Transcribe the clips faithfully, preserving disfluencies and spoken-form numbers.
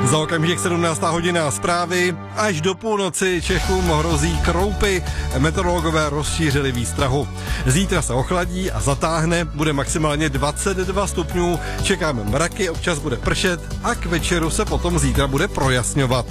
Za okamžik sedmnáctá hodina zprávy. Až do půlnoci Čechům hrozí kroupy. Meteorologové rozšířili výstrahu. Zítra se ochladí a zatáhne, bude maximálně dvacet dva stupňů. Čekáme mraky, občas bude pršet a k večeru se potom zítra bude projasňovat.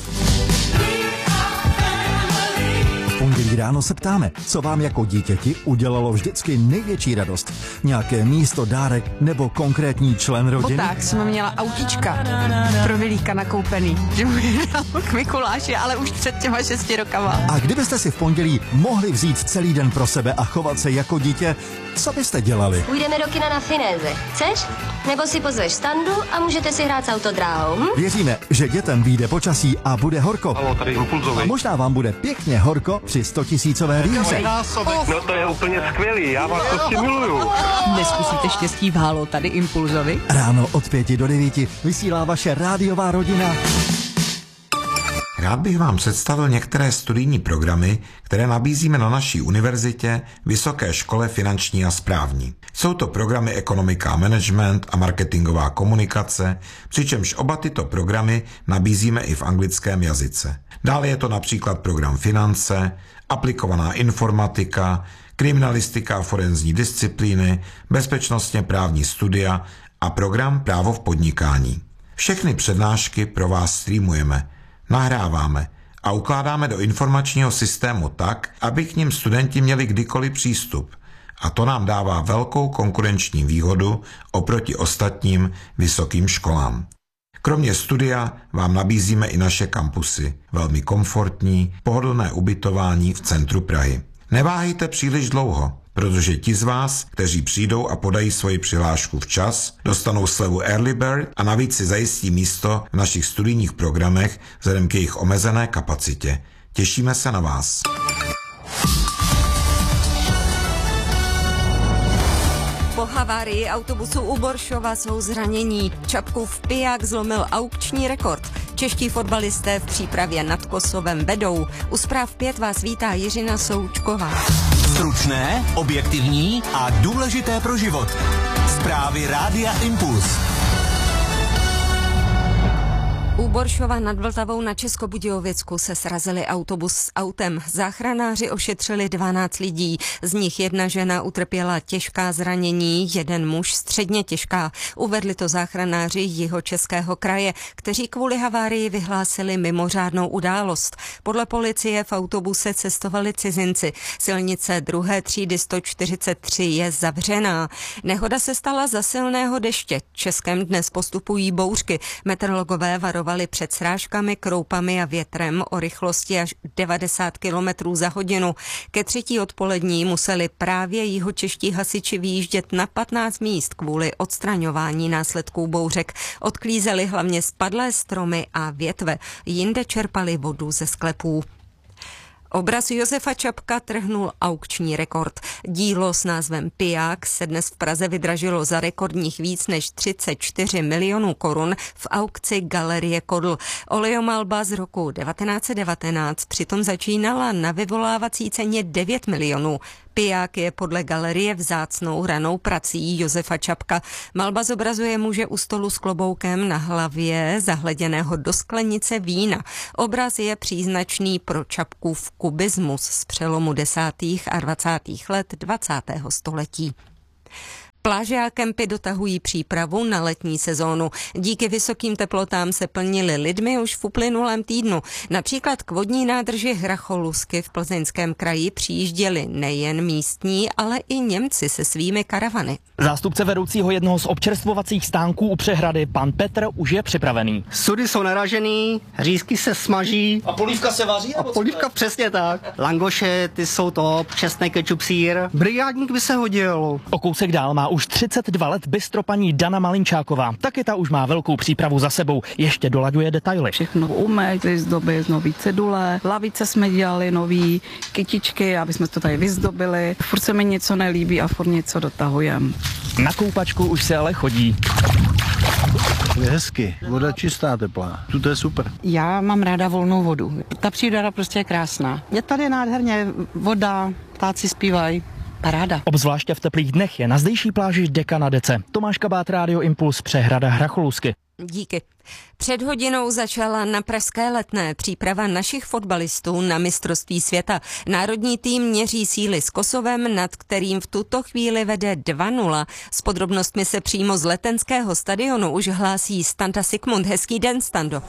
Pondělí ráno se ptáme, co vám jako dítěti udělalo vždycky největší radost. Nějaké místo, dárek nebo konkrétní člen rodiny? Tak jsme měla autička pro Vilíka nakoupený, že mu je dal k Mikuláši, ale už před těma šesti rokama. A kdybyste si v pondělí mohli vzít celý den pro sebe a chovat se jako dítě, co byste dělali? Půjdeme do kina na Finéze. Chceš? Nebo si pozveš Standu a můžete si hrát s autodráhou. Hm? Věříme, že dětem vyjde počasí a bude horko. Halo, tady Impulzový. A možná vám bude pěkně horko při stotisícové výhře. No to je úplně skvělý, já vás prostě miluju. Neskusíte štěstí v Halo, tady Impulzovi? Ráno od pěti do devíti vysílá vaše rádiová rodina. Rád bych vám představil některé studijní programy, které nabízíme na naší univerzitě, Vysoké škole finanční a správní. Jsou to programy Ekonomika a management a marketingová komunikace, přičemž oba tyto programy nabízíme i v anglickém jazyce. Dále je to například program Finance, aplikovaná informatika, kriminalistika a forenzní disciplíny, bezpečnostně právní studia a program Právo v podnikání. Všechny přednášky pro vás streamujeme, nahráváme a ukládáme do informačního systému tak, aby k nim studenti měli kdykoliv přístup. A to nám dává velkou konkurenční výhodu oproti ostatním vysokým školám. Kromě studia vám nabízíme i naše kampusy, velmi komfortní, pohodlné ubytování v centru Prahy. Neváhejte příliš dlouho, protože ti z vás, kteří přijdou a podají svoji přihlášku včas, dostanou slevu Early Bird a navíc si zajistí místo v našich studijních programech vzhledem k jejich omezené kapacitě. Těšíme se na vás. Po havárii autobusu u Boršova jsou zranění. Čapkův piják zlomil aukční rekord. Čeští fotbalisté v přípravě nad Kosovem vedou. U zpráv pět vás vítá Jiřina Součková. Stručné, objektivní a důležité pro život. Zprávy Rádia Impuls. U Boršova nad Vltavou na Českobudějovicku se srazili autobus s autem. Záchranáři ošetřili dvanáct lidí. Z nich jedna žena utrpěla těžká zranění, jeden muž středně těžká. Uvedli to záchranáři Jihočeského kraje, kteří kvůli havárii vyhlásili mimořádnou událost. Podle policie v autobuse cestovali cizinci. Silnice druhé třídy sto čtyřicet tři je zavřená. Nehoda se stala za silného deště. Českem dnes postupují bouřky. Meteorologové varovali před srážkami, kroupami a větrem o rychlosti až devadesát kilometrů za hodinu. Ke třetí odpolední museli právě jihočeští hasiči vyjíždět na patnáct míst kvůli odstraňování následků bouřek. Odklízeli hlavně spadlé stromy a větve. Jinde čerpali vodu ze sklepů. Obraz Josefa Čapka trhnul aukční rekord. Dílo s názvem Piják se dnes v Praze vydražilo za rekordních víc než třicet čtyři milionů korun v aukci Galerie Kodl. Olejomalba z roku devatenáct set devatenáct přitom začínala na vyvolávací ceně devět milionů. Piják je podle galerie vzácnou ranou prací Josefa Čapka. Malba zobrazuje muže u stolu s kloboukem na hlavě, zahleděného do sklenice vína. Obraz je příznačný pro Čapkův kubismus z přelomu desátých a dvacátých let dvacátého století. Pláže a kempy dotahují přípravu na letní sezónu. Díky vysokým teplotám se plnily lidmi už v uplynulém týdnu. Například k vodní nádrži Hracholusky v Plzeňském kraji přijížděli nejen místní, ale i Němci se svými karavany. Zástupce vedoucího jednoho z občerstvovacích stánků u přehrady, pan Petr, už je připravený. Sudy jsou naražený, řízky se smaží. A polívka se vaří? A polívka přesně tak. Langoše, ty jsou to, česnek, kečup, sýr. Brigádník by se hodil. O kousek dál má už třicet dva let bystro paní Dana Malinčáková. Taky ta už má velkou přípravu za sebou. Ještě dolaďuje detaily. Všechno umět, vyzdobit, nový cedule, lavice jsme dělali, nový kytičky, aby jsme to tady vyzdobili. Furt se mi něco nelíbí a furt něco dotahujeme. Na koupačku už se ale chodí. Je hezky, voda čistá, teplá. Tu to je super. Já mám ráda volnou vodu. Ta příroda prostě je krásná. Je tady nádherně voda, ptáci zpívají. Paráda. Obzvláště v teplých dnech je na zdejší pláži deka na dece. Tomáš Kabát, Rádio Impuls, přehrada Hracholusky. Díky. Před hodinou začala na pražské Letné příprava našich fotbalistů na mistrovství světa. Národní tým měří síly s Kosovem, nad kterým v tuto chvíli vede dva nula. S podrobnostmi se přímo z letenského stadionu už hlásí Standa Sigmund. Hezký den, Stando.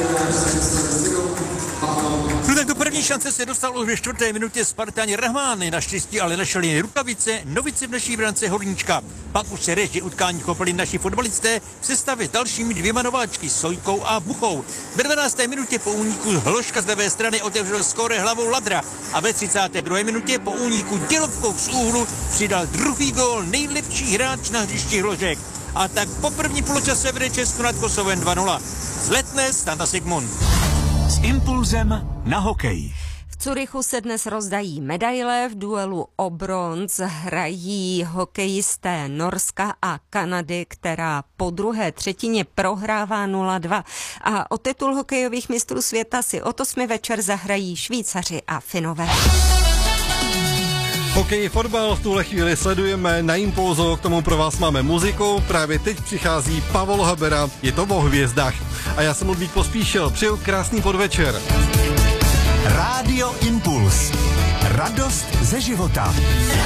No tak do první šance se dostal už ve čtvrté minutě Spartani Rahmány, naštěstí ale našli rukavice, novice v naší brance Horníčka. Pak už se režii utkání chopili naši fotbalisté v sestavě s dalšími dvěma nováčky, Sojkou a Buchou. Ve dvanácté minutě po úniku Hloška z levé strany otevřel skóre hlavou Ladra a ve třicáté druhé minutě po úniku dělovkou z úhlu přidal druhý gól nejlepší hráč na hřišti Hložek. A tak po první poločase vede Česko nad Kosovem dva nula. Z Letné Standa Sigmund. S impulzem na hokej. V Curychu se dnes rozdají medaile, v duelu o bronz hrají hokejisté Norska a Kanady, která po druhé třetině prohrává nula dva. A o titul hokejových mistrů světa si od osmi večer zahrají Švýcaři a Finové. Hokej, fotbal v tuhle chvíli sledujeme na Impulzu, k tomu pro vás máme muziku. Právě teď přichází Pavol Habera, je to o hvězdách. A já jsem Ludvík Pospíšil, přeju krásný podvečer. Rádio Impuls. Radost ze života.